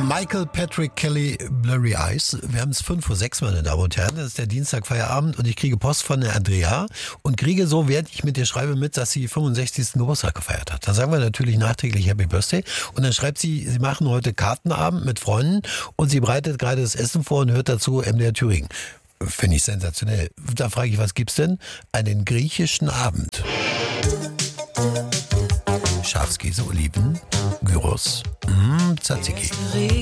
Michael Patrick Kelly, Blurry Eyes. Wir haben es 5:06 Uhr, meine Damen und Herren. Das ist der Dienstag Feierabend und ich kriege Post von der Andrea und kriege so, während ich mit ihr schreibe, mit, dass sie 65. Geburtstag gefeiert hat. Da sagen wir natürlich nachträglich Happy Birthday. Und dann schreibt sie, sie machen heute Kartenabend mit Freunden und sie bereitet gerade das Essen vor und hört dazu MDR Thüringen. Finde ich sensationell. Da frage ich, was gibt's denn? Einen griechischen Abend. Schafskäse, Oliven, Gyros, Tzatziki.